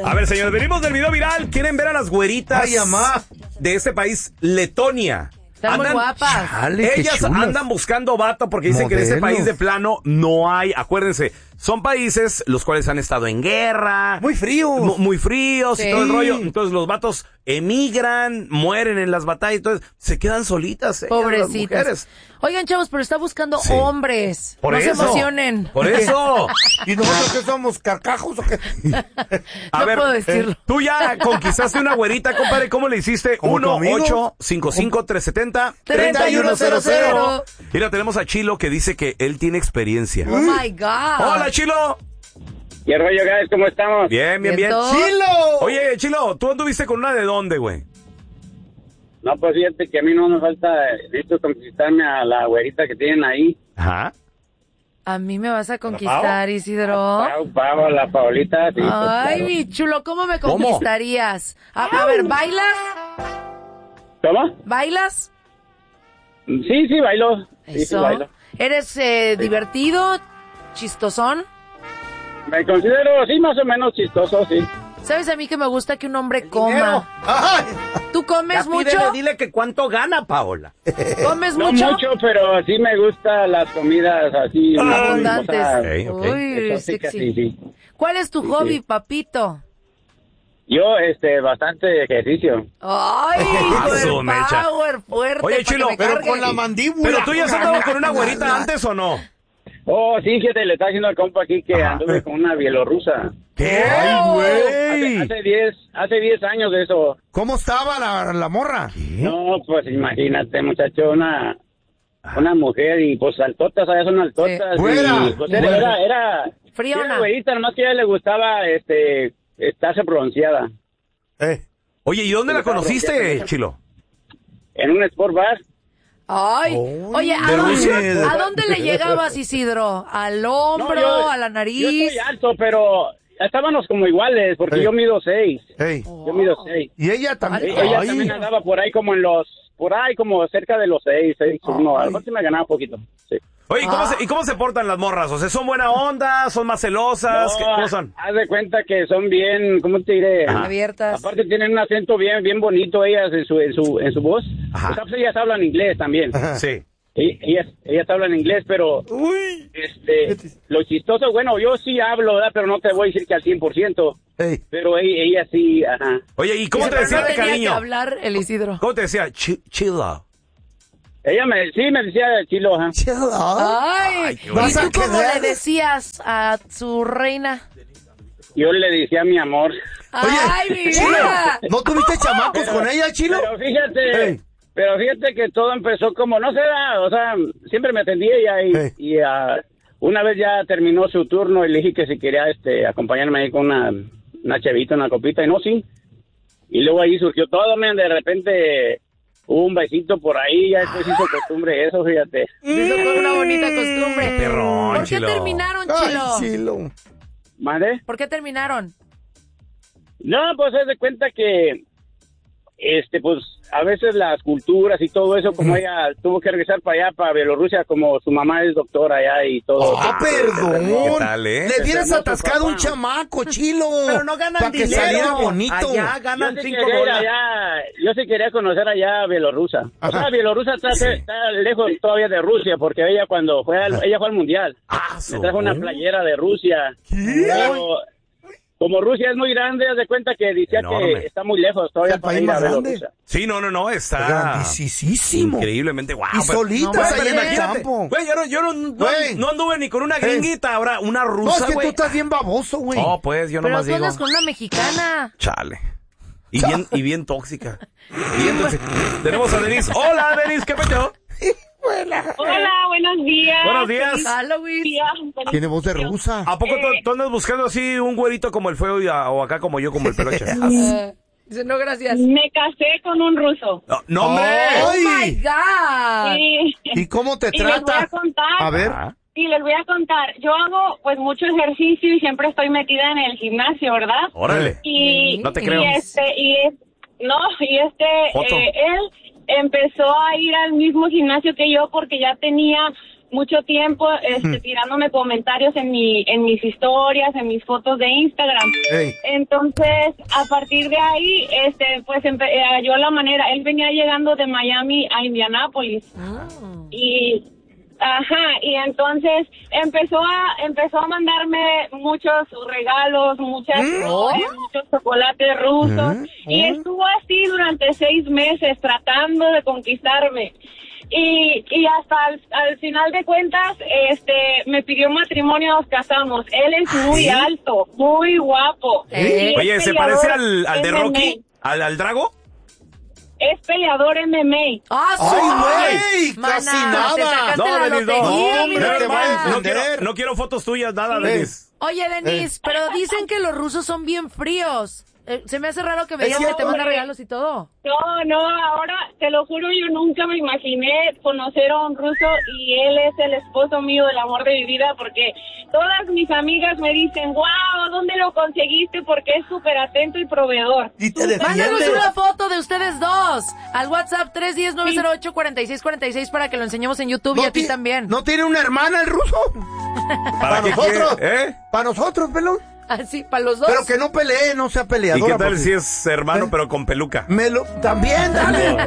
A ver, señores, venimos del video viral. ¿Quieren ver a las güeritas? Ay, mamá. De este país, Letonia. Están muy guapas. Chale, Ellas andan buscando vato porque dicen que en este país de plano no hay. Acuérdense, son países los cuales han estado en guerra. Muy frío. Muy fríos Sí. y todo el rollo. Entonces los vatos emigran, mueren en las batallas. Entonces se quedan solitas. Las Pobrecitas. mujeres. Oigan, chavos, pero está buscando Sí. hombres. Por no eso. se emocionen. Por eso. ¿Y nosotros qué somos, carcajos o qué? A No ver, puedo decirlo. tú ya conquistaste una güerita, compadre. ¿Cómo le hiciste? ¿Como tu amigo? 1-855-370-3100. Mira, tenemos a Chilo que dice que él tiene experiencia. Oh my God. Hola, Chilo. ¿Qué rollo, guys? ¿Cómo estamos? Bien, bien, bien. Vientos. ¡Chilo! Oye, Chilo, ¿tú anduviste con una de dónde, güey? No, pues fíjate que a mí no me falta, listo, conquistarme a la güerita que tienen ahí. Ajá. A mí me vas a conquistar, Isidro. Pau, la Paulita. Sí, pues, Ay, claro. mi chulo, ¿cómo me conquistarías? A ver, ¿bailas? ¿Cómo? ¿Bailas? Sí, bailo. Sí, Eso. bailo. ¿Eres divertido? ¿Chistosón? Me considero, sí, más o menos chistoso, sí. ¿Sabes a mí que me gusta que un hombre coma? Ay, ¿Tú comes Ya mucho? pídele, dile que cuánto gana, Paola. ¿Comes No mucho? mucho, pero sí me gustan las comidas así. Abundantes. Ok. Uy, exóticas, sexy. sí. ¿Cuál es tu hobby, papito? Yo, bastante ejercicio. Ay, Su hijo mecha. power fuerte. Oye, pa' que Chilo, me pero cargue. con la mandíbula. ¿Pero tú ya has andado con una güerita antes o no? Oh, sí, fíjate, le está haciendo al compa aquí que Ajá. anduve con una bielorrusa. ¿Qué? Ay, güey. Hace 10 años de eso. ¿Cómo estaba la morra? No, pues imagínate, muchacho, una mujer y pues altotas, allá son altotas. Sí. Fuera. Y, pues era Friona. güerita, nomás que a ella le gustaba estarse bronceada. Oye, ¿y dónde la conociste, Chilo? En un sport bar. Ay, oye, ¿de Rusia? ¿a dónde le llegabas, Isidro? ¿Al hombro, No, a la Yo nariz? estoy alto, pero estábamos como iguales, porque Ey. yo mido 6. Ey. Yo mido 6. Y ella también. Ella Ay. también andaba por ahí como como cerca de los 6, 1. A lo mejor sí me ganaba un poquito. Sí. Oye, ¿y cómo se portan las morras? O sea, ¿son buena onda? ¿Son más celosas? No, ¿Cómo son? haz de cuenta que son bien, ¿cómo te diré? Abiertas. Aparte tienen un acento bien bonito ellas en su voz. Ajá. O sea, pues ellas hablan inglés también. Sí. Ellas hablan inglés, pero Uy. lo chistoso, bueno, yo sí hablo, ¿verdad? Pero no te voy a decir que al 100%. Ey. Pero ella sí, ajá. Oye, ¿y cómo te Pero decía no de tenía que cariño? hablar el Isidro. ¿Cómo te decía? Chilo. Ella me decía chilo, ajá. Ay, qué ¿y bonito. tú cómo ¿Vas a le decías a su reina? Yo le decía mi amor. Ay, mi vida. ¿No tuviste chamacos con ella, Chilo? Pero fíjate que todo empezó como, no sé, o sea, siempre me atendía ella y una vez ya terminó su turno y le dije que si quería acompañarme ahí con una chevita, una copita, y no, sí. Y luego ahí surgió todo, man, de repente hubo un besito por ahí, ya después hizo costumbre eso, fíjate. Eso fue una bonita costumbre. Perrón, ¿Por qué Chilo. terminaron, Ay, Chilo? Chilo. ¿Madre? ¿Por qué terminaron? No, pues haz de cuenta que, pues, a veces las culturas y todo eso, como ella tuvo que regresar para allá, para Bielorrusia, como su mamá es doctora allá y todo. Ah, perdón. ¿Qué tal, Le hubieras atascado un chamaco, Chilo. Pero no ganan Para que dinero. saliera bonito. Allá ganan Yo sí 5 quería ir dólares. allá, yo sí quería conocer allá a Bielorrusia. O Ajá. sea, Bielorrusia está lejos todavía de Rusia, porque ella cuando ella fue al mundial, me trajo una playera de Rusia. Pero, como Rusia es muy grande, haz de cuenta que decía Enorme. que está muy lejos todavía El para país ir a más grande. Bielorrusia. Sí, no, está Grandísimo. increíblemente guau. Y solitas ahí en el campo. Güey, yo Güey. no anduve ni con una gringuita, ahora una No, es rusa, que tú güey. estás bien baboso, güey. No, pues, yo Pero nomás tú digo. andas con una mexicana. Chale. Y bien tóxica. Bien tóxica. Tenemos a Denise. Hola, Denise, ¿qué pecho? Hola, buenos días. Buenos días. Halloween. Tiene voz de rusa. ¿A poco tú andas buscando así un güerito como el feo o acá como yo, como el peloche? Dice, no, gracias. Me casé con un ruso. No, hombre. Oh, ¡Ay! my God. Y, ¿Y cómo te y les voy a trata? contar. A ver. Ah, Y les voy a contar. Yo hago pues mucho ejercicio y siempre estoy metida en el gimnasio, ¿verdad? órale. Y No te creo. Foto. Él empezó a ir al mismo gimnasio que yo porque ya tenía mucho tiempo tirándome comentarios en mis historias, en mis fotos de Instagram. Entonces, a partir de ahí, pues halló la manera. Él venía llegando de Miami a Indianápolis. Y entonces empezó a mandarme muchos regalos, muchas flores, muchos chocolates rusos, y estuvo así durante 6 meses tratando de conquistarme. Y hasta al final de cuentas, me pidió matrimonio, nos casamos. Él es muy alto, muy guapo. Oye, ¿se parece al de Rocky? ¿Al Drago? Es peleador MMA. ¡Ay, güey! ¡Casi nada! No quiero fotos tuyas, nada, Denis. Oye, Denis, pero dicen que los rusos son bien fríos. Se me hace raro que me digan que te mandan regalos y todo. No, ahora te lo juro, yo nunca me imaginé conocer a un ruso y él es el esposo mío, el amor de mi vida, porque todas mis amigas me dicen, wow, ¿dónde lo conseguiste? Porque es súper atento y proveedor. Y te Mándanos una foto de ustedes dos al WhatsApp 310-908-4646 para que lo enseñemos en YouTube y a ti también. ¿No tiene una hermana el ruso? ¿Para nosotros? ¿Para nosotros, pelón? Así, para los dos. Pero que no pelee, no sea peleador. ¿Y qué tal si es hermano pero con peluca? También, dale.